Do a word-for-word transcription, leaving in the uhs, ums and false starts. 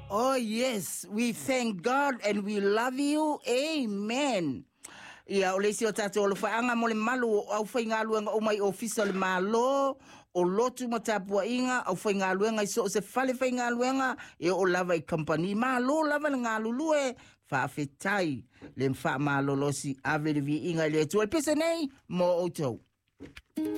Oh, yes. We thank God and we love you. Amen. Ia o lesi o tātou o whaanga mo le malo au whainga aluanga o mai ofisa le malo o lotu ma tāpua inga au whainga aluanga i so o se whale whainga aluanga e o lava i company malo lava le ngā lulue whaafetai le mwha malo losi ave le vi inga le tu e pese nei mo o tau.